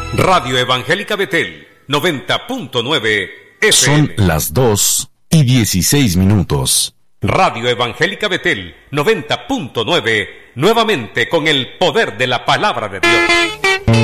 Radio Evangélica Betel, 90.9 FM. Son las 2:16. Radio Evangélica Betel, 90.9, nuevamente con el poder de la palabra de Dios.